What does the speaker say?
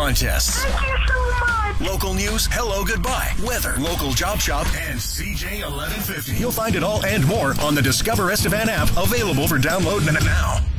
contests. Thank you so much. Local news, hello, goodbye, weather, local job shop, and CJ 1150. You'll find it all and more on the Discover Estevan app, available for download now.